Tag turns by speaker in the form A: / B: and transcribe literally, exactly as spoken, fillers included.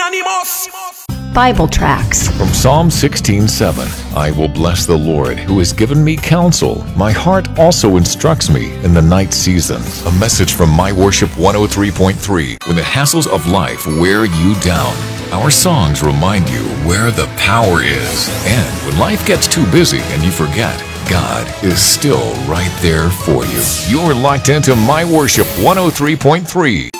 A: Bible tracts.
B: From Psalm sixteen seven, I will bless the Lord who has given me counsel. My heart also instructs me in the night season. A message from My Worship one oh three point three. When the hassles of life wear you down, our songs remind you where the power is. And when life gets too busy and you forget, God is still right there for you. You're locked into My Worship one oh three point three.